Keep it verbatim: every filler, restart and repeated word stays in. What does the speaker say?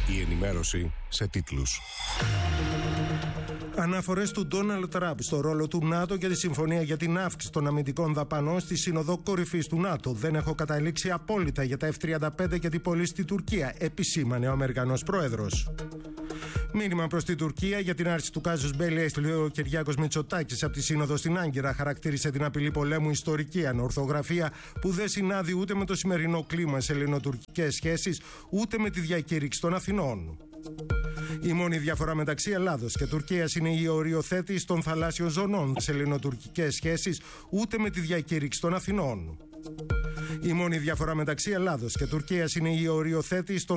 Η ενημέρωση σε τίτλους. Αναφορές του Ντόναλντ Τραμπ στο ρόλο του ΝΑΤΟ και τη συμφωνία για την αύξηση των αμυντικών δαπανών στη Σύνοδο Κορυφής του ΝΑΤΟ. Δεν έχω καταλήξει απόλυτα για τα εφ τριάντα πέντε και την πωλή στη Τουρκία, επισήμανε ο Αμερικανός πρόεδρος. Μήνυμα προς την Τουρκία για την άρση του κάζους Μπέλη έστειλε ο Κυριάκος Μητσοτάκης από τη Σύνοδο στην Άγκυρα. Χαρακτήρισε την απειλή πολέμου ιστορική ανορθογραφία που δεν συνάδει ούτε με το σημερινό κλίμα σε ελληνοτουρκικές σχέσεις, ούτε με τη διακήρυξη των Αθηνών. Η μόνη διαφορά μεταξύ Ελλάδος και Τουρκίας είναι η οριοθέτηση των θαλάσσιων ζωνών σε ελληνοτουρκικές σχέσεις, ούτε με τη διακήρυξη των Αθηνών. Η μόνη διαφορά μεταξύ Ελλάδος και Τουρκίας είναι η οριοθέτηση των